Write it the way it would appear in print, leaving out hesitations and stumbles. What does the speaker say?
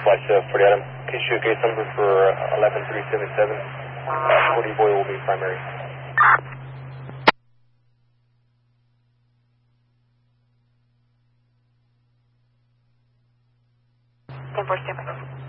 flight 40 Adam. Can you shoot case number for 11377? 40 boy will be primary. 10-4 standby.